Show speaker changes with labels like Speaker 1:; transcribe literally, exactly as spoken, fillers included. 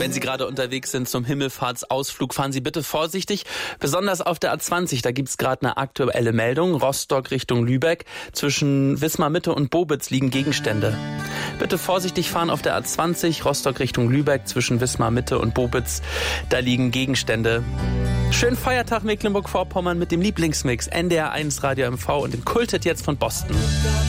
Speaker 1: Wenn Sie gerade unterwegs sind zum Himmelfahrtsausflug, fahren Sie bitte vorsichtig. Besonders auf der A zwanzig, da gibt's gerade eine aktuelle Meldung. Rostock Richtung Lübeck. Zwischen Wismar Mitte und Bobitz liegen Gegenstände. Bitte vorsichtig fahren auf der A zwanzig, Rostock Richtung Lübeck. Zwischen Wismar Mitte und Bobitz, da liegen Gegenstände. Schönen Feiertag Mecklenburg-Vorpommern mit dem Lieblingsmix N D R eins Radio M V und dem Kulthit jetzt von Boston.